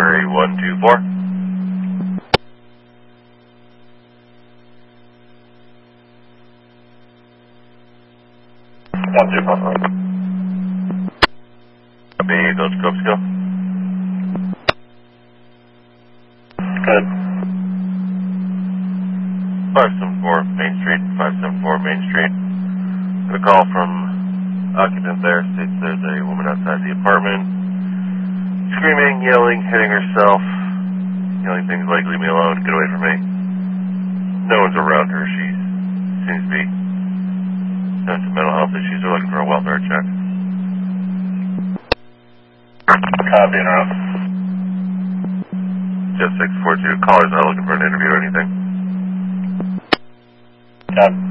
Prairie 124. 124. Copy, Village Cove Skill. Good. 574 Main Street, 574 Main Street. Got a call from occupant there, states there's a woman outside the apartment, screaming, yelling, hitting herself, yelling things like, leave me alone, get away from me. No one's around her, she seems to be having some mental health issues, they're looking for a welfare check. Copy, interrupt. Just 642, caller's not looking for an interview or anything. Copy.